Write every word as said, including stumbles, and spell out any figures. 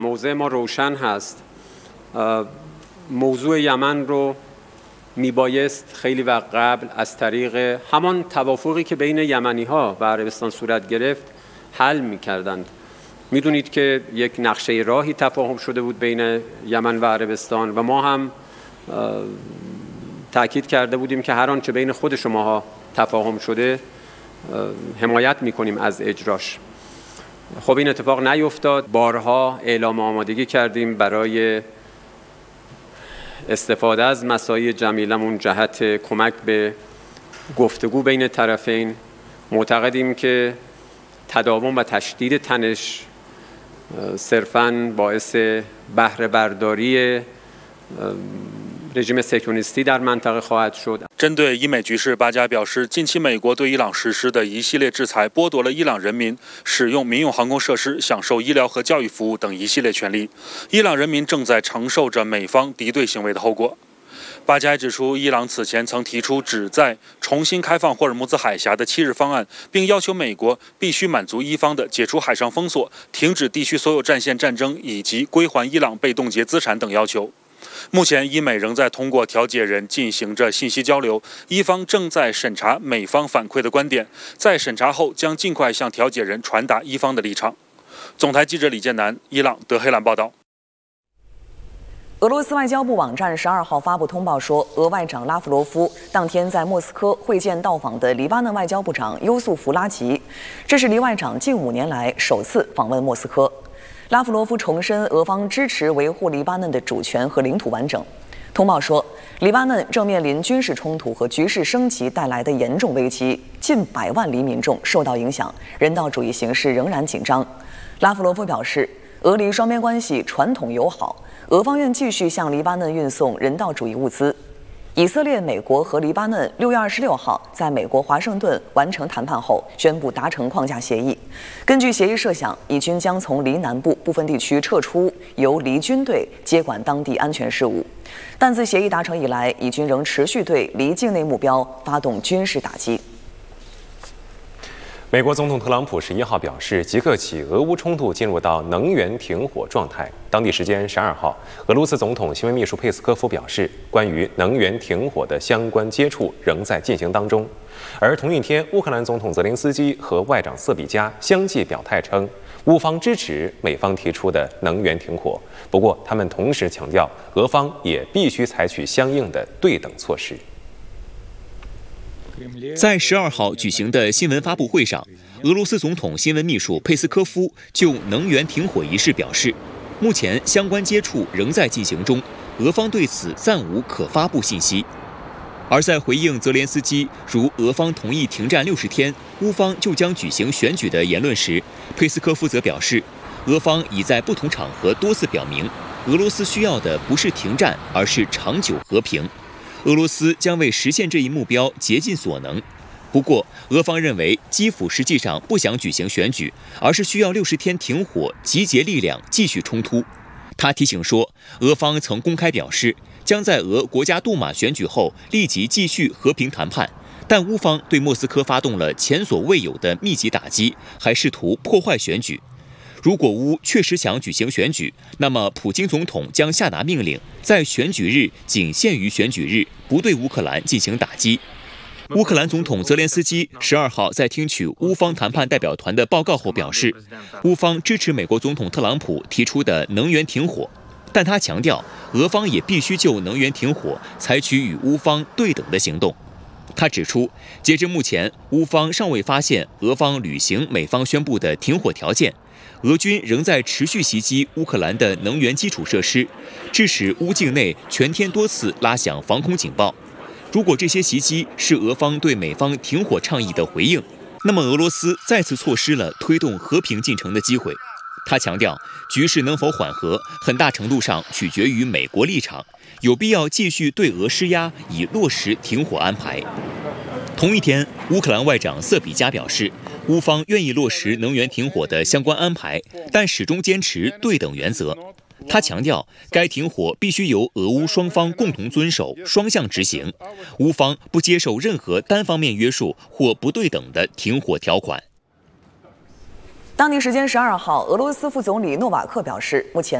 موضع ما روشن هست. موضوع یمن رو میبایست خیلی وقت قبل از طریق همان توافقی که بین یمنی‌ها و عربستان صورت گرفت حل می‌کردند. میدونید که یک نقشه راهی تفاهم شده بود بین یمن و عربستان و ما هم تأکید کرده بودیم که هر آنچه بین خود شماها تفاهم شده حمایت می‌کنیم از اجراش. خب این اتفاق نیفتاد. بارها اعلام آمادگی کردیم برای استفاده از مساعی جمیلمون جهت کمک به گفتگو بین طرفین. معتقدیم که تداوم و تشدید تنش صرفاً باعث بهره برداری رژیم صهیونیستی در منطقه خواهد شد. 针对伊美局势，巴加表示，近期美国对伊朗实施的一系列制裁，剥夺了伊朗人民使用民用航空设施、享受医疗和教育服务等一系列权利。伊朗人民正在承受着美方敌对行为的后果。巴加指出，伊朗此前曾提出旨在重新开放霍尔木兹海峡的七日方案，并要求美国必须满足伊方的解除海上封锁、停止地区所有战线战争以及归还伊朗被冻结资产等要求。目前，伊美仍在通过调解人进行着信息交流，伊方正在审查美方反馈的观点，在审查后将尽快向调解人传达伊方的立场。总台记者李建南，伊朗德黑兰报道。 俄罗斯外交部网站十二号发布通报说，俄外长拉夫罗夫当天在莫斯科会见到访的黎巴嫩外交部长优素福拉吉，这是黎外长近五年来首次访问莫斯科。拉夫罗夫重申俄方支持维护黎巴嫩的主权和领土完整。通报说，黎巴嫩正面临军事冲突和局势升级带来的严重危机，近百万黎民众受到影响，人道主义形势仍然紧张。拉夫罗夫表示，俄黎双边关系传统友好，俄方愿继续向黎巴嫩运送人道主义物资。以色列、美国和黎巴嫩六月二十六号在美国华盛顿完成谈判后，宣布达成框架协议。根据协议设想，以军将从黎南部部分地区撤出，由黎军队接管当地安全事务。但自协议达成以来，以军仍持续对黎境内目标发动军事打击。 美国总统特朗普十一号表示，即刻起，俄乌冲突进入到能源停火状态。当地时间十二号，俄罗斯总统新闻秘书佩斯科夫表示，关于能源停火的相关接触仍在进行当中。而同一天，乌克兰总统泽连斯基和外长瑟比加相继表态称，乌方支持美方提出的能源停火。不过，他们同时强调，俄方也必须采取相应的对等措施。 在十二号举行的新闻发布会上，俄罗斯总统新闻秘书佩斯科夫就能源停火一事表示，目前相关接触仍在进行中，俄方对此暂无可发布信息。而在回应泽连斯基如俄方同意停战六十天，乌方就将举行选举的言论时，佩斯科夫则表示，俄方已在不同场合多次表明，俄罗斯需要的不是停战，而是长久和平。俄罗斯将为实现这一目标竭尽所能。不过，俄方认为基辅实际上不想举行选举，而是需要六十天停火，集结力量继续冲突。他提醒说，俄方曾公开表示，将在俄国家杜马选举后立即继续和平谈判，但乌方对莫斯科发动了前所未有的密集打击，还试图破坏选举。如果乌确实想举行选举，那么普京总统将下达命令，在选举日仅限于选举日，不对乌克兰进行打击。乌克兰总统泽连斯基十二号在听取乌方谈判代表团的报告后表示，乌方支持美国总统特朗普提出的能源停火，但他强调，俄方也必须就能源停火采取与乌方对等的行动。他指出，截至目前，乌方尚未发现俄方履行美方宣布的停火条件。俄军仍在持续袭击乌克兰的能源基础设施，致使乌境内全天多次拉响防空警报。如果这些袭击是俄方对美方停火倡议的回应，那么俄罗斯再次错失了推动和平进程的机会。他强调，局势能否缓和，很大程度上取决于美国立场，有必要继续对俄施压，以落实停火安排。同一天，乌克兰外长瑟比加表示，乌方愿意落实能源停火的相关安排，但始终坚持对等原则。他强调，该停火必须由俄乌双方共同遵守，双向执行。乌方不接受任何单方面约束或不对等的停火条款。 当地时间十二号，俄罗斯副总理诺瓦克表示，目前